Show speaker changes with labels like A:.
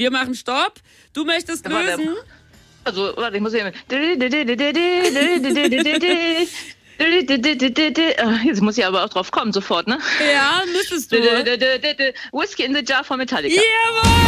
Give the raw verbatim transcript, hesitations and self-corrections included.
A: Wir machen Stopp. Du möchtest
B: Ja, warte.
A: lösen.
B: Also, warte, ich muss hier... Jetzt muss ich aber auch drauf kommen sofort, ne?
A: Ja, müsstest du.
B: Whiskey in the Jar von Metallica.
A: Jawohl!